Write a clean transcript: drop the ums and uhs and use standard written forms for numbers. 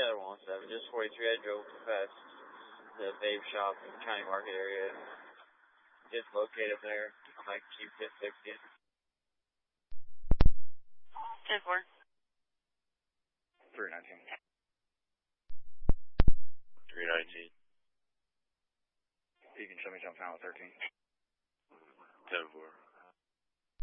Yeah, 117, just 43. I drove past the vape shop in the County Market area. Just located there. I'm like, keep 60. 10-4. 319. 319. You can show me something out 13. 10-4.